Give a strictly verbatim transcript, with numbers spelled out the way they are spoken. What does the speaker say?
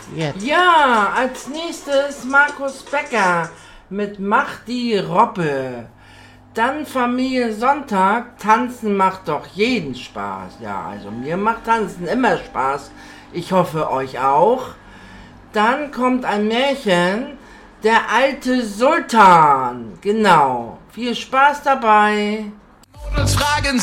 Jetzt. Ja, als nächstes Markus Becker mit Mach die Robbe. Dann Familie Sonntag, Tanzen macht doch jeden Spaß. Ja, also mir macht Tanzen immer Spaß. Ich hoffe euch auch. Dann kommt ein Märchen, der alte Sultan. Genau. Viel Spaß dabei.